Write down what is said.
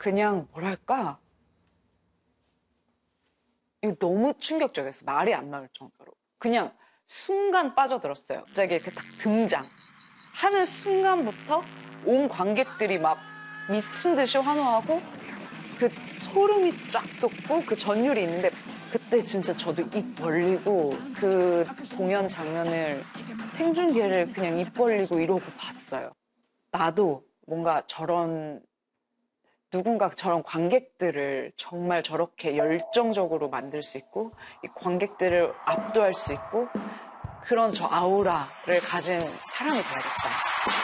그냥 뭐랄까 이거 너무 충격적이었어요. 말이 안 나올 정도로. 그냥 순간 빠져들었어요. 갑자기 이렇게 딱 등장하는 순간부터 온 관객들이 막 미친 듯이 환호하고 그 소름이 쫙 돋고 그 전율이 있는데 그때 진짜 저도 입 벌리고 그 공연 장면을 생중계를 그냥 입 벌리고 이러고 봤어요. 나도 뭔가 누군가 저런 관객들을 정말 저렇게 열정적으로 만들 수 있고 이 관객들을 압도할 수 있고 그런 저 아우라를 가진 사람이 돼야겠다.